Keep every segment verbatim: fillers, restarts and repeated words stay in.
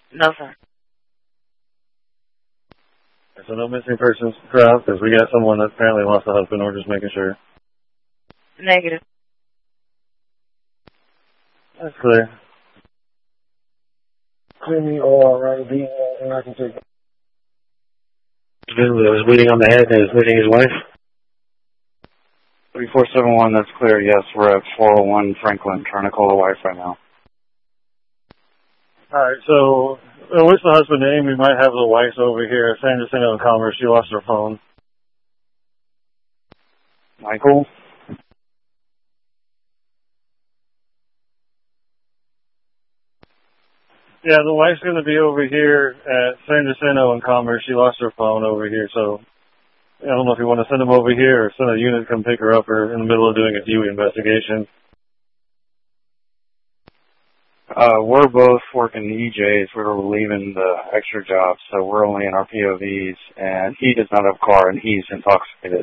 No, sir. So no missing persons crowd, because we got someone that apparently lost a husband. We're just making sure. Negative. That's clear. Clear me all right, B, and I can take it. Was bleeding on the head and is bleeding his wife? three four seven one, that's clear, yes. We're at four oh one Franklin, trying to call the wife right now. Alright, so, uh, what's the husband's name? We might have the wife over here, San Jacinto in Commerce. She lost her phone. Michael? Yeah, the wife's going to be over here at San Jacinto in Commerce. She lost her phone over here, so I don't know if you want to send them over here or send a unit to come pick her up or in the middle of doing a Dewey investigation. Uh, we're both working E Js. We're leaving the extra job, so we're only in our P O Vs, and he does not have a car, and he's intoxicated.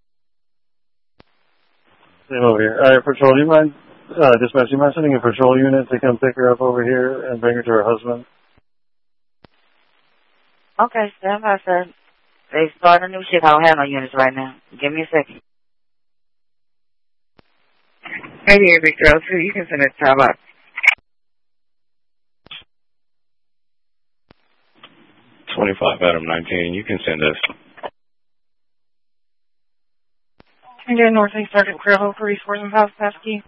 Same over here. All right, patrol, do you mind, uh, dispatch, do you mind sending a patrol unit to come pick her up over here and bring her to her husband? Okay, stand by, sir. They start a new shift. I don't have no units right now. Give me a second. Hey here, big girl, too. You can send it to time up. twenty-five Adam nineteen, you can send us. Indian Northeast Sergeant Crowell, three four and House Passkey.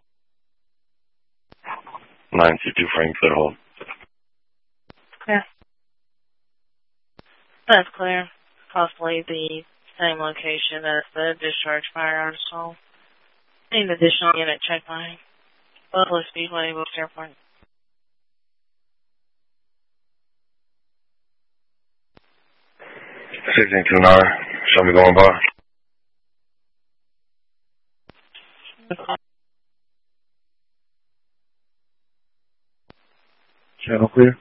nine two two Frankfurt Hold. Yeah. That's clear. Possibly the same location as the discharge fire arsenal. Need additional unit check line. Buffalo Speedway, Wilkes Airport. sixteen two nine, show me going by. Channel clear.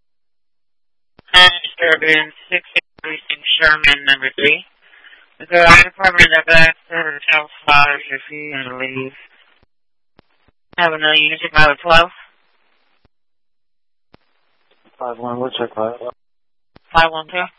Disturbance six six Sherman, number three. The guard department of access hotel five if you want to leave. Have another unit check by twelve. five one, we'll check that. five one two.